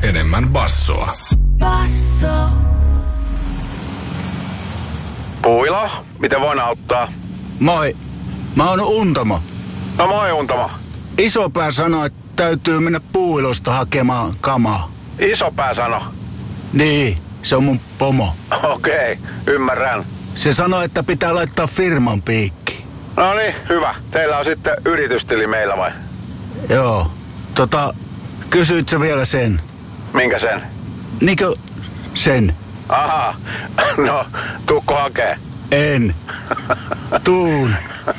enemmän bassoa. Basso. Puilo, miten voin auttaa? Moi, mä oon Untamo. No moi Untamo. Isopää sanoi, että täytyy mennä Puuilosta hakemaan kamaa. Isopää sano. Niin, se on mun pomo. Okei, ymmärrän. Se sanoi, että pitää laittaa firman piikki. No niin, hyvä. Teillä on sitten yritystili meillä vai? Joo, kysyit sä vielä sen? Minkä sen? Niinkö sen? Aha, no tuukko hakee? En. Tuun.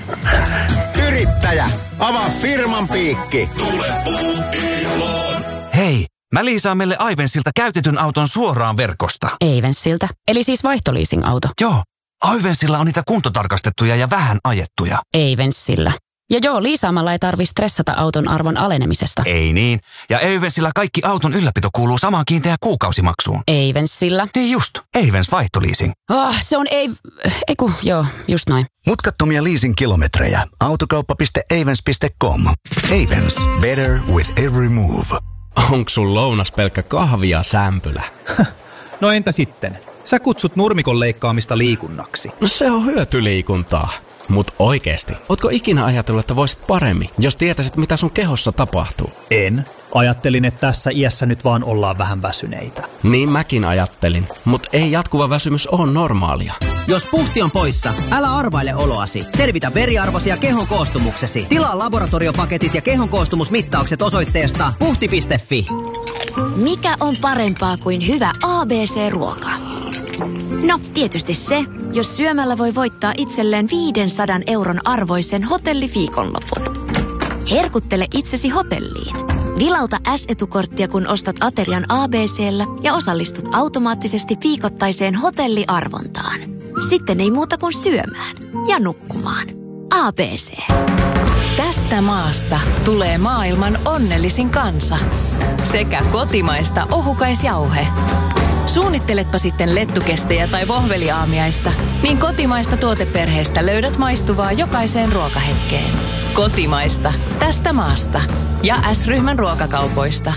Yrittäjä, avaa firman piikki. Tule Puuiloon. Hei, mä liisaan meille Aivensilta käytetyn auton suoraan verkosta. Aivensilta, eli siis vaihtoliising-auto. Joo, Aivensilla on niitä kuntotarkastettuja ja vähän ajettuja. Aivensillä. Ja joo, liisaamalla ei tarvitse stressata auton arvon alenemisesta. Ei niin. Ja Aivensilla kaikki auton ylläpito kuuluu samaan kiinteään kuukausimaksuun. Aivensillä. Niin just, Aivens vaihtoliising. Se on joo, just noin. Mutkattomia leasing-kilometrejä. Autokauppa.avens.com. Avens. Better with every move. Onks sun lounas pelkkä kahvi ja sämpylä? No entä sitten? Sä kutsut nurmikon leikkaamista liikunnaksi. No se on hyötyliikuntaa. Mut oikeesti, ootko ikinä ajatellut, että voisit paremmin, jos tietäisit, mitä sun kehossa tapahtuu? En. Ajattelin, että tässä iässä nyt vaan ollaan vähän väsyneitä. Niin mäkin ajattelin, mut ei jatkuva väsymys ole normaalia. Jos puhti on poissa, älä arvaile oloasi. Selvitä veriarvosi ja kehon koostumuksesi. Tilaa laboratoriopaketit ja kehon koostumusmittaukset osoitteesta puhti.fi. Mikä on parempaa kuin hyvä ABC-ruoka? No, tietysti se, jos syömällä voi voittaa itselleen 500 € arvoisen hotelliviikonlopun. Herkuttele itsesi hotelliin. Vilauta S-etukorttia, kun ostat aterian ABC:llä ja osallistut automaattisesti viikoittaiseen hotelliarvontaan. Sitten ei muuta kuin syömään ja nukkumaan. ABC. Tästä maasta tulee maailman onnellisin kansa. Sekä kotimaista ohukaisjauhe. Suunnitteletpa sitten lettukestejä tai vohveliaamiaista, niin kotimaista tuoteperheestä löydät maistuvaa jokaiseen ruokahetkeen. Kotimaista, tästä maasta ja S-ryhmän ruokakaupoista.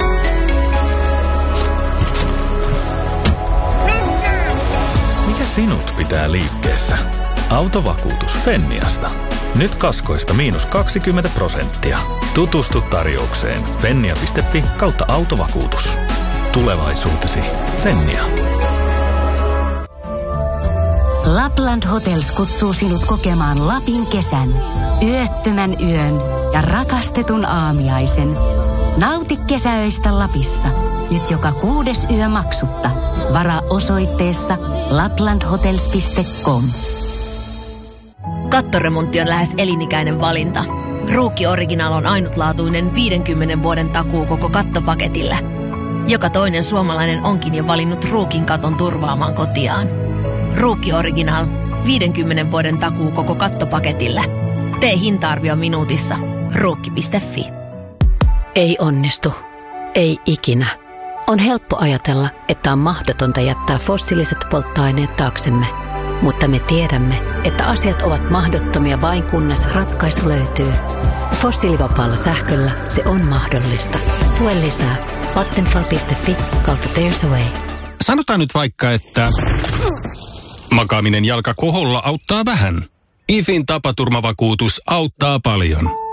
Mikä sinut pitää liikkeessä? Autovakuutus Fenniasta. Nyt kaskoista -20%. Tutustu tarjoukseen fennia.fi/autovakuutus. Tulevaisuutesi Fennia. Lapland Hotels kutsuu sinut kokemaan Lapin kesän, yöttömän yön ja rakastetun aamiaisen. Nauti kesäöistä Lapissa, nyt joka 6. yö maksutta. Varaa osoitteessa laplandhotels.com. Kattoremontti on lähes elinikäinen valinta. Ruukki Original on ainutlaatuinen 50 vuoden takuu koko kattopaketille. Joka toinen suomalainen onkin jo valinnut Ruukin katon turvaamaan kotiaan. Ruukki Original. 50 vuoden takuu koko kattopaketille. Tee hinta-arvio minuutissa. Ruukki.fi. Ei onnistu. Ei ikinä. On helppo ajatella, että on mahdotonta jättää fossiiliset polttoaineet taaksemme. Mutta me tiedämme, että asiat ovat mahdottomia vain kunnes ratkaisu löytyy. Fossiilivapaalla sähköllä se on mahdollista. Lue lisää vattenfall.fi/There's a way. Sanotaan nyt vaikka, että makaaminen jalka koholla auttaa vähän. IFin tapaturmavakuutus auttaa paljon.